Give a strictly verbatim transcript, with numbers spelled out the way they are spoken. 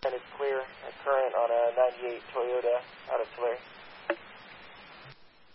and it's clear. A current on a ninety-eight Toyota out of Tulare.